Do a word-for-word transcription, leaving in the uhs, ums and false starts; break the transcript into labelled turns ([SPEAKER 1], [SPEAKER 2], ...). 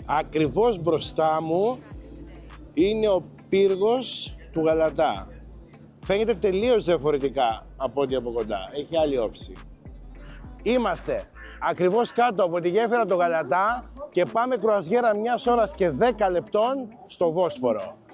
[SPEAKER 1] Ακριβώς μπροστά μου είναι ο πύργος του Γαλατά. Φαίνεται τελείως διαφορετικά από ό,τι από κοντά. Έχει άλλη όψη. Είμαστε ακριβώς κάτω από τη γέφυρα του Γαλατά και πάμε κρουαζιέρα μιας ώρας και δέκα λεπτών στο Βόσπορο.